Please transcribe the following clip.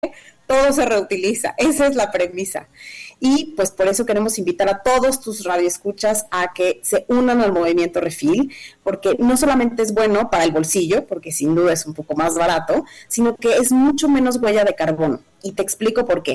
todo se reutiliza, esa es la premisa. Y pues por eso queremos invitar a todos tus radioescuchas a que se unan al movimiento Refill, porque no solamente es bueno para el bolsillo, porque sin duda es un poco más barato, sino que es mucho menos huella de carbono. Y te explico por qué.